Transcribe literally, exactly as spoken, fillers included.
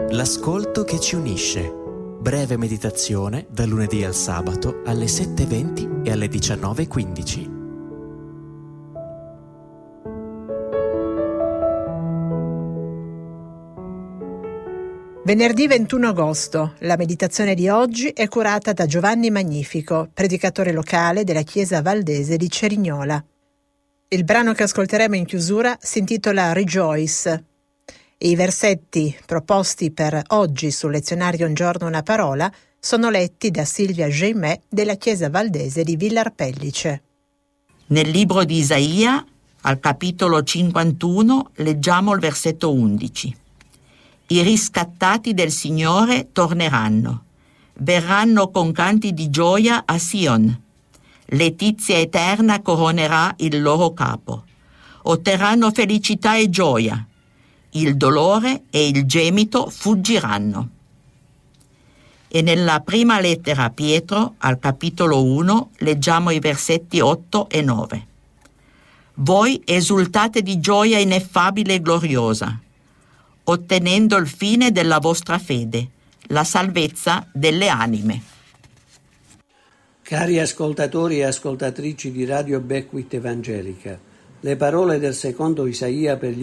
L'ascolto che ci unisce. Breve meditazione da lunedì al sabato alle sette e venti e alle diciannove e quindici. Venerdì ventuno agosto. La meditazione di oggi è curata da Giovanni Magnifico, predicatore locale della Chiesa Valdese di Cerignola. Il brano che ascolteremo in chiusura si intitola Rejoice. E i versetti proposti per oggi sul lezionario Un giorno una parola sono letti da Silvia Geimet della Chiesa Valdese di Villar Pellice. Nel libro di Isaia, al capitolo cinquantuno, leggiamo il versetto undici. I riscattati del Signore torneranno, verranno con canti di gioia a Sion. Letizia eterna coronerà il loro capo. Otterranno felicità e gioia. Il dolore e il gemito fuggiranno. E nella prima lettera a Pietro, al capitolo uno, leggiamo i versetti otto e nove. Voi esultate di gioia ineffabile e gloriosa, ottenendo il fine della vostra fede, la salvezza delle anime. Cari ascoltatori e ascoltatrici di Radio Beckwith Evangelica, le parole del secondo Isaia per gli